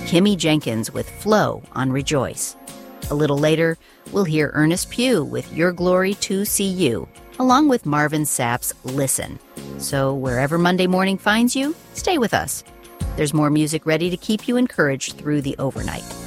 Kimmy Jenkins with Flow on Rejoice. A little later, we'll hear Ernest Pugh with Your Glory to See You, along with Marvin Sapp's Listen. So wherever Monday morning finds you, stay with us. There's more music ready to keep you encouraged through the overnight.